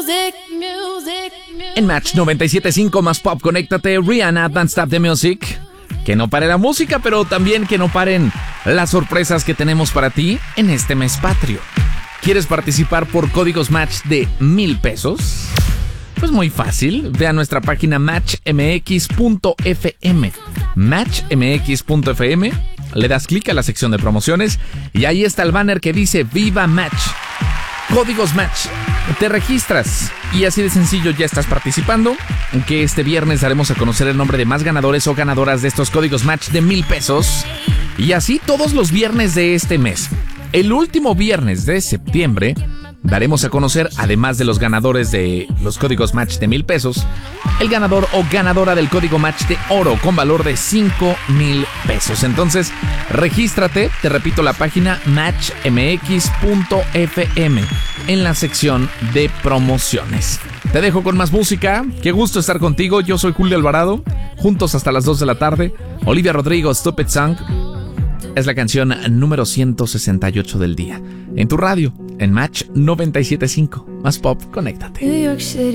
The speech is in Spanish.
En Match 97.5 más pop, conéctate, Rihanna, Don't Stop the Music. Que no pare la música, pero también que no paren las sorpresas que tenemos para ti en este mes patrio. ¿Quieres participar por códigos Match de 1,000 pesos? Pues muy fácil, ve a nuestra página matchmx.fm. Matchmx.fm, le das clic a la sección de promociones y ahí está el banner que dice Viva Match. Códigos Match. Te registras y así de sencillo ya estás participando. Que este viernes daremos a conocer el nombre de más ganadores o ganadoras de estos códigos Match de 1,000 pesos. Y así todos los viernes de este mes. El último viernes de septiembre daremos a conocer, además de los ganadores de los códigos Match de 1,000 pesos, el ganador o ganadora del código Match de oro con valor de 5,000 pesos. Entonces, regístrate, te repito la página matchmx.fm en la sección de promociones. Te dejo con más música. Qué gusto estar contigo. Yo soy Julio Alvarado. Juntos hasta las 2 de la tarde. Olivia Rodrigo, Stupid Song. Es la canción número 168 del día. En tu radio, en Match 97.5. Más pop, conéctate.